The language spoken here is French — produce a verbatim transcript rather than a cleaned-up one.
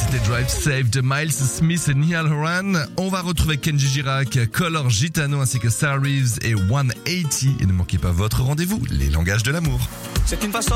c'était Drive Safe de Miles Smith et Niall Horan. On va retrouver Kenji Girac, Color Gitano ainsi que Sarah Reeves et cent quatre-vingts. Et ne manquez pas votre rendez-vous, les langages de l'amour. C'est une façon